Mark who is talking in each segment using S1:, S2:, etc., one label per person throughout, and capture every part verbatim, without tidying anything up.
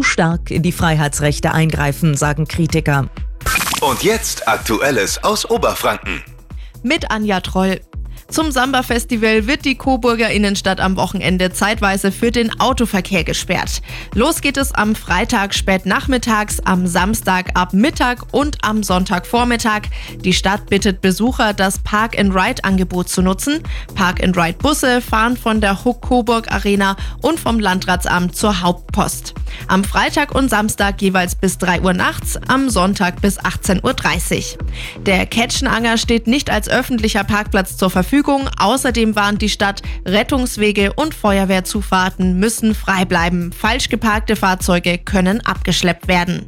S1: zu stark in die Freiheitsrechte eingreifen, sagen Kritiker.
S2: Und jetzt Aktuelles aus Oberfranken.
S3: Mit Anja Troll. Zum Samba-Festival wird die Coburger Innenstadt am Wochenende zeitweise für den Autoverkehr gesperrt. Los geht es am Freitag spät nachmittags, am Samstag ab Mittag und am Sonntagvormittag. Die Stadt bittet Besucher, das Park-and-Ride-Angebot zu nutzen. Park-and-Ride-Busse fahren von der Huck Coburg Arena und vom Landratsamt zur Hauptpost. Am Freitag und Samstag jeweils bis drei Uhr nachts, am Sonntag bis achtzehn Uhr dreißig. Der Ketschenanger steht nicht als öffentlicher Parkplatz zur Verfügung. Außerdem warnt die Stadt, Rettungswege und Feuerwehrzufahrten müssen frei bleiben. Falsch geparkte Fahrzeuge können abgeschleppt werden.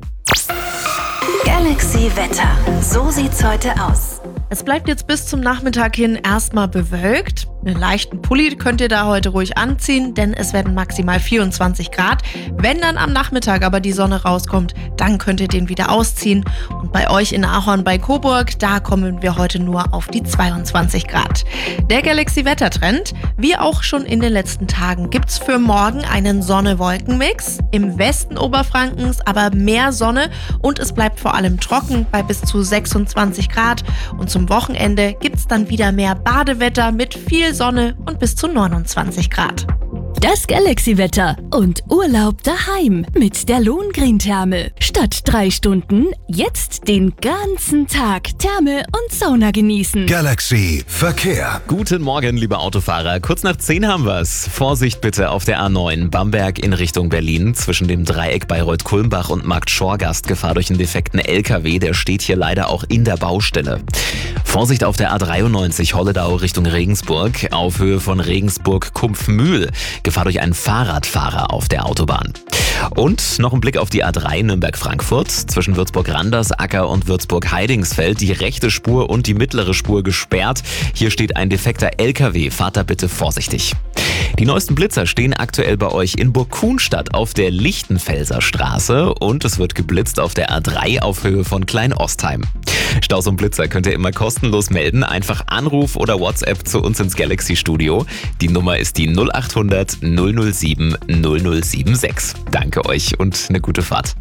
S4: Galaxy Wetter. So sieht's heute aus.
S3: Es bleibt jetzt bis zum Nachmittag hin erstmal bewölkt. Einen leichten Pulli könnt ihr da heute ruhig anziehen, denn es werden maximal vierundzwanzig Grad. Wenn dann am Nachmittag aber die Sonne rauskommt, dann könnt ihr den wieder ausziehen. Und bei euch in Ahorn bei Coburg, da kommen wir heute nur auf die zweiundzwanzig Grad. Der Galaxy-Wettertrend, wie auch schon in den letzten Tagen, gibt's für morgen einen Sonne-Wolken-Mix. Im Westen Oberfrankens aber mehr Sonne und es bleibt vor allem trocken bei bis zu sechsundzwanzig Grad. Und zum Wochenende gibt's dann wieder mehr Badewetter mit viel Sonne und bis zu neunundzwanzig Grad.
S5: Das Galaxy-Wetter und Urlaub daheim mit der Lohengrin-Therme. Statt drei Stunden jetzt den ganzen Tag Therme und Sauna genießen.
S2: Galaxy Verkehr.
S6: Guten Morgen, liebe Autofahrer. Kurz nach zehn haben wir's. Vorsicht bitte auf der A neun Bamberg in Richtung Berlin. Zwischen dem Dreieck Bayreuth-Kulmbach und Markt-Schorgast Gefahr durch einen defekten L K W. Der steht hier leider auch in der Baustelle. Vorsicht auf der A dreiundneunzig Holledau Richtung Regensburg. Auf Höhe von Regensburg-Kumpfmühl. Gefahr durch einen Fahrradfahrer auf der Autobahn. Und noch ein Blick auf die A drei Nürnberg-Frankfurt. Zwischen Würzburg-Randersacker und Würzburg-Heidingsfeld die rechte Spur und die mittlere Spur gesperrt. Hier steht ein defekter L K W. Fahrt da bitte vorsichtig. Die neuesten Blitzer stehen aktuell bei euch in Burg-Kuhnstadt auf der Lichtenfelser Straße und es wird geblitzt auf der A drei auf Höhe von Klein-Ostheim. Staus und Blitzer könnt ihr immer kostenlos melden. Einfach Anruf oder WhatsApp zu uns ins Galaxy-Studio. Die Nummer ist die null acht hundert null null sieben null null sieben sechs. Danke euch und eine gute Fahrt.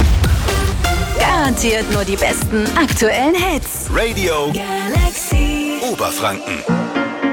S4: Garantiert nur die besten aktuellen Hits.
S2: Radio
S4: Galaxy
S2: Oberfranken.